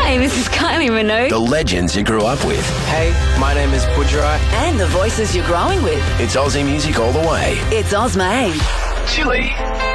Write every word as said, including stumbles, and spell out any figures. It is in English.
Hey, this is Kylie Minogue. The legends you grew up with. Hey, my name is Pujara. And the voices you're growing with. It's Aussie music all the way. It's Ozmane. Chili.